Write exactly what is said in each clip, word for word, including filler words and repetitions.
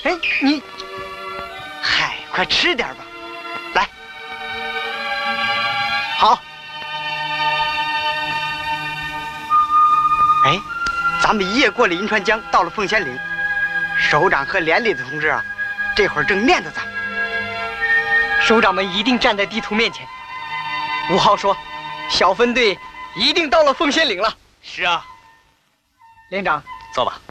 哎，你， 嗨，快吃点吧，来。好。哎，咱们一夜过了银川江，到了凤仙岭。首长和连里的同志啊，这会儿正念着咱们。 首长们一定站在地图面前。吴浩说，小分队一定到了凤仙岭了。 是啊。 连长， 坐吧。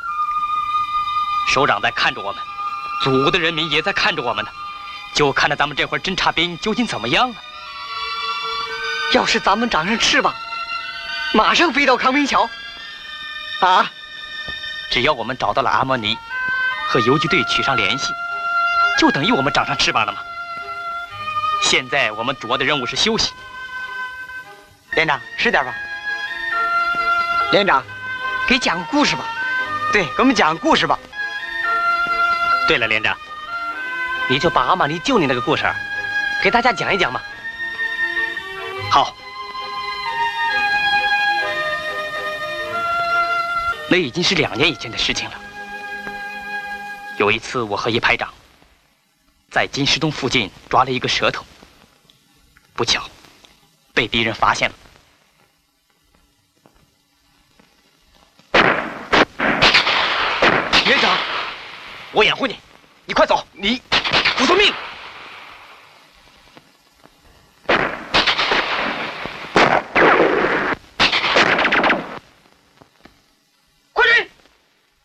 首长在看着我们，祖国的人民也在看着我们呢，就看着咱们这会儿侦察兵究竟怎么样了。 要是咱们长上翅膀，马上飞到康平桥。啊！ 只要我们找到了阿莫尼，和游击队取上联系，就等于我们长上翅膀了吗？现在我们主要的任务是休息。 连长，吃点吧。 连长，给讲个故事吧。 对，给我们讲个故事吧。 对了，连长，你就把阿玛尼救你那个故事，给大家讲一讲嘛。好。那已经是两年以前的事情了。有一次，我和叶排长在金石洞附近抓了一个蛇头，不巧被敌人发现了。连长，我掩护你，你快走！你服从命令。